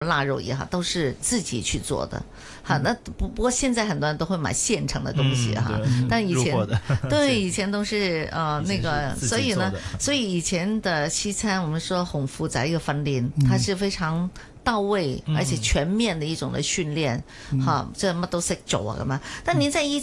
腊肉也好，都是自己去做的。好，那不过现在很多人都会买现成的东西哈，但以前对以前都是那个，所以呢，所以以前的西餐，我们說紅褲仔嘅訓練，它是非常到位而且全面的一種的訓練，哈，即係乜都識做啊咁樣。但您在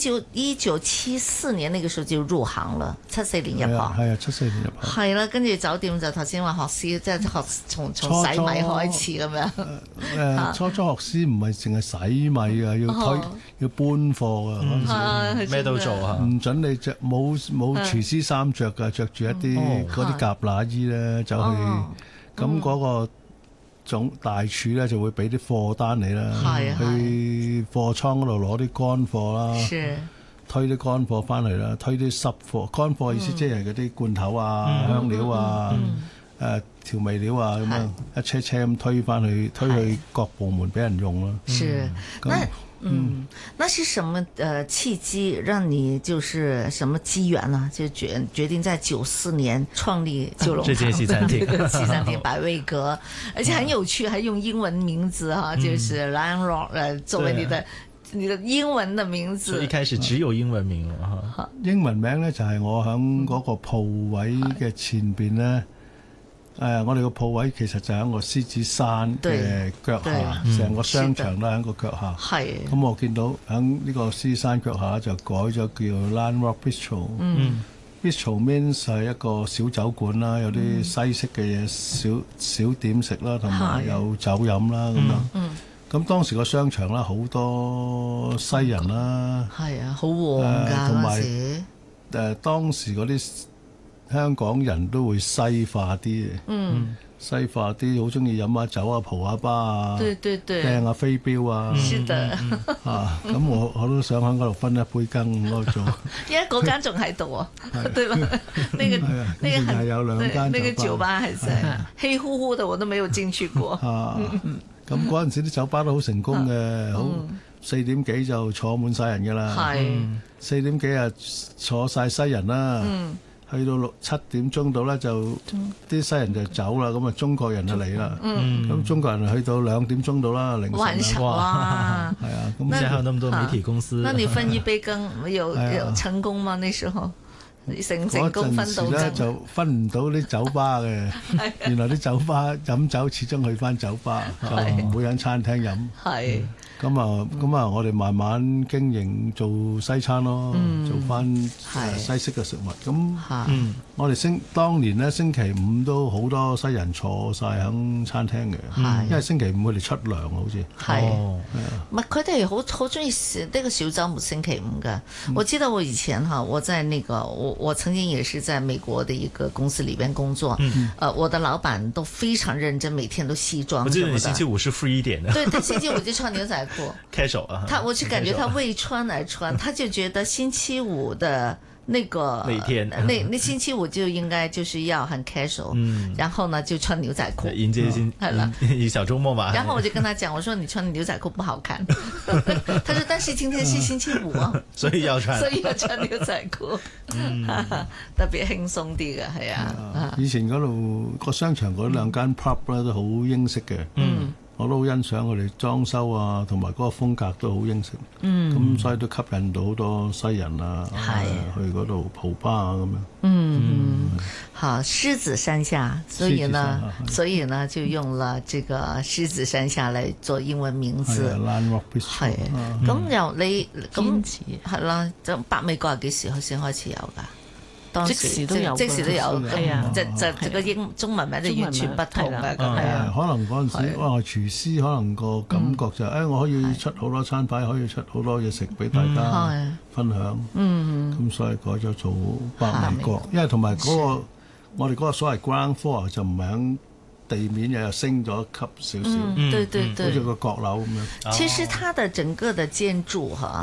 1974年那個時候就入行了，74年入行， 係啊，74年入行， 係啦，跟住酒店就頭先話學師，即係學從洗米開始咁樣。 初學師唔係淨係洗米㗎，要搬貨㗎， 咩都做啊， 唔準你着冇廚師衫着㗎，着住一啲嗰啲夾乸衣咧走去，咁嗰個總大廚咧就會俾啲貨單你啦，去貨倉嗰度攞啲乾貨啦，推啲乾貨翻嚟啦，推啲濕貨。乾貨意思即係嗰啲罐頭啊、香料啊、調味料啊咁樣一車車咁推翻去，推去各部門俾人用咯。 是，那是什麼契機讓你就是什麼機緣呢？就決定在94年創立九龍這間西餐廳， 西餐廳百味閣，而且很有趣，還用英文名字哈，就是 Lion Rock 作為你的英文的名字。 所以一開始只有英文名哈。 英文名呢就係我響嗰個鋪位嘅前邊呢。我哋個鋪位其實就喺個獅子山嘅腳下，成個商場都喺個腳下。係。咁我見到喺呢個獅子山腳下就改咗叫 Lion Rock Bistro。Bistro means 係一個小酒館啦，有啲西式嘅嘢，小點食啦，同埋有酒飲啦咁樣。咁當時個商場啦，好多西人啦。係啊，好旺㗎嗰時。同埋當時嗰啲香港人都會西化啲嘅，西化啲好中意飲下酒啊、蒲下吧啊、掟下飛鏢啊，咁我都想喺嗰度分一杯羹嗰度做。 因為嗰間仲喺度啊，對吧？那個係有兩間， 那個酒吧係在黑乎乎的，我都沒有進去過。 咁嗰陣時啲酒吧都好成功嘅，好4點幾就坐滿晒人㗎啦。4點幾啊坐晒西人啦。去到7點鐘到咧，就啲西人就走啦，咁啊中國人就嚟啦。咁中國人去到2點鐘到啦，凌晨。 哇！ 係啊，咁然後有那麼多媒體公司。 那你分一杯羹有成功嗎？那時候成功分到羹？ 嗰陣時咧就分唔到啲酒吧嘅，原來啲酒吧飲酒始終去翻酒吧，就唔會喺餐廳飲。係。咁啊，我哋慢慢經營做西餐咯，做翻西式嘅食物。咁我哋當年咧星期五都好多西人坐晒喺餐廳嘅，因為星期五佢哋出糧好似。係，唔係佢哋好中意呢個小週末星期五嘅。我記得我以前我在我曾經也是在美國的一個公司裏邊工作，我的老闆都非常認真，每天都西裝。 我記得你星期五是 free 一點的。對， 他星期五就穿牛仔 casual 啊， 我就感覺他為穿而穿，他就覺得星期五的那天，那星期五就應該就是要很 casual，然後呢就穿牛仔褲迎接一小周末嘛。 然後我就跟他講，我說你穿牛仔褲不好看，他說但是今天是星期五啊， 所以要穿牛仔褲，特別輕鬆啲嘅係啊。 以前嗰度個商場嗰兩間 pub 咧都好英式嘅。我都好欣賞佢哋裝修啊，同埋嗰個風格都好英式。咁所以都吸引到好多西人啊，去嗰度蒲吧啊咁樣。 好，獅子山下，所以呢就用了這個獅子山下嚟做英文名字。係，咁由你咁係啦，就百味閣係幾時先開始有㗎？即時都有，係啊，就個中文名就完全不同嘅，咁係可能嗰陣時，廚師可能個感覺就我可以出好多餐牌，可以出好多嘢食俾大家分享。咁所以改咗做百味閣，因為同埋我哋嗰個所謂 ground floor 就唔係喺地面，又升咗一級少少， 對， 好似個閣樓咁樣。 其實它的整個的建築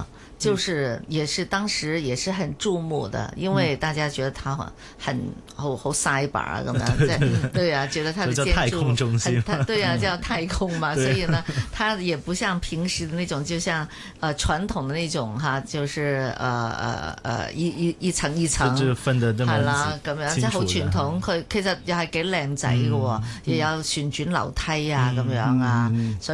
就是也是當時也是很注目的，因為大家覺得它好 cyber 啊咁樣，對啊，覺得它的建築太空中心， 對啊，叫太空嘛，所以呢，它也不像平時的那種，就像傳統的那種哈，就是一層一層， 就分得那麼係啦，咁樣即係好傳統，佢其實又係幾靚仔嘅喎，又有旋轉樓梯啊咁樣啊，所以